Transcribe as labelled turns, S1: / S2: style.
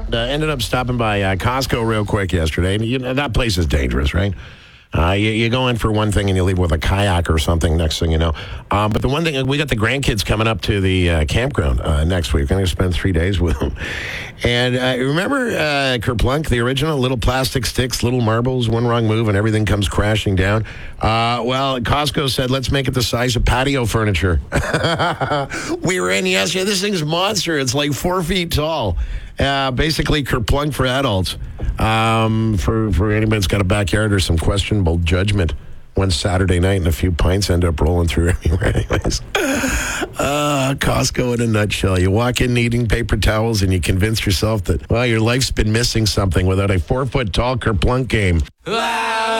S1: Ended up stopping by Costco real quick yesterday. That place is dangerous, right? You go in for one thing and you leave with a kayak or something next thing you know. But the one thing, we got the grandkids coming up to the campground next week. We're going to spend 3 days with them. And remember Kerplunk, the original, little plastic sticks, little marbles, one wrong move and everything comes crashing down? Well, Costco said, let's make it the size of patio furniture. We were in yesterday. This thing's a monster. It's like 4 feet tall. Basically Kerplunk for adults. For anybody that's got a backyard or some questionable judgment, one Saturday night and a few pints end up rolling through everywhere. Anyways, Costco in a nutshell. You walk in needing paper towels and you convince yourself that, well, your life's been missing something without a 4 foot tall Kerplunk game.